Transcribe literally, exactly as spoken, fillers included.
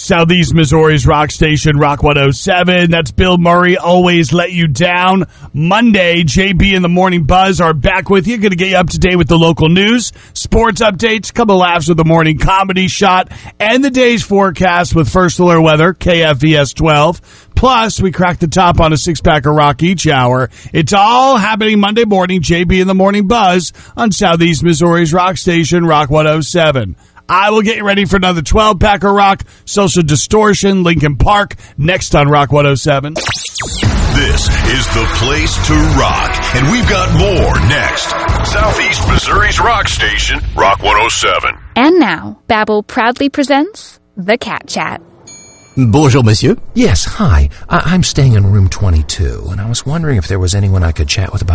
Southeast Missouri's rock station, Rock one oh seven. That's Bill Murray, Always Let You Down. Monday, J B and the Morning Buzz are back with you. Going to get you up to date with the local news, sports updates, a couple laughs with the morning comedy shot, and the day's forecast with First Alert Weather, K F V S twelve. Plus, we crack the top on a six-pack of rock each hour. It's all happening Monday morning, J B and the Morning Buzz on Southeast Missouri's rock station, Rock one oh seven. I will get you ready for another twelve-pack of rock, Social Distortion, Linkin Park, next on Rock one oh seven. This is the place to rock, and we've got more next. Southeast Missouri's rock station, Rock one oh seven. And now, Babbel proudly presents The Cat Chat. Bonjour, monsieur. Yes, hi. I- I'm staying in room twenty-two, and I was wondering if there was anyone I could chat with about